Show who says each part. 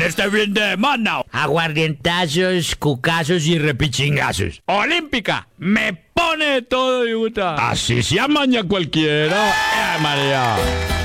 Speaker 1: este fin de semana.
Speaker 2: Aguardientazos, cucazos y repichingazos.
Speaker 1: Olímpica, me pone todo y gusta. Así se amaña cualquiera. María.